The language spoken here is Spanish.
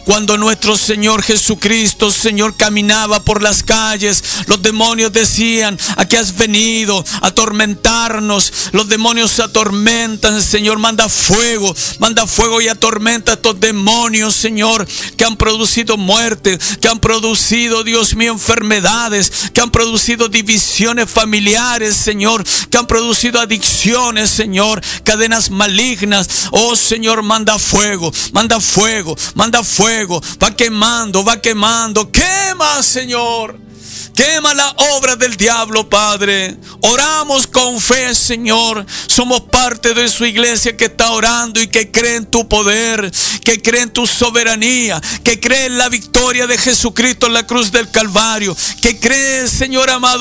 Cuando nuestro Señor Jesucristo, Señor, caminaba por las calles, los demonios decían: aquí has venido a atormentarnos. Los demonios se atormentan, Señor. Manda fuego y atormenta a estos demonios, Señor, que han producido muerte, que han producido, Dios mío, enfermedades, que han producido divisiones familiares, Señor, que han producido adicciones, Señor, cadenas malignas. Oh, Señor, manda fuego, va quemando, quema, Señor. Quema la obra del diablo, Padre. Oramos con fe, Señor. Somos parte de su iglesia que está orando y que cree en tu poder, que cree en tu soberanía, que cree en la victoria de Jesucristo en la cruz del Calvario, que cree, Señor amado,